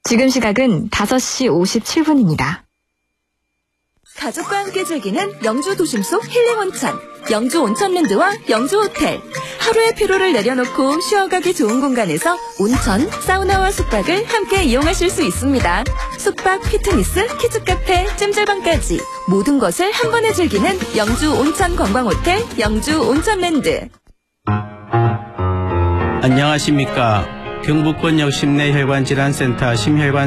지금 시각은 5시 57분입니다. 가족과 함께 즐기는 영주 도심 속 힐링 온천, 영주 온천랜드와 영주 호텔. 하루의 피로를 내려놓고 쉬어가기 좋은 공간에서 온천, 사우나와 숙박을 함께 이용하실 수 있습니다. 숙박, 피트니스, 키즈카페, 찜질방까지 모든 것을 한 번에 즐기는 영주 온천 관광호텔, 영주 온천랜드. 안녕하십니까. 경북권역 심내혈관질환센터 심혈관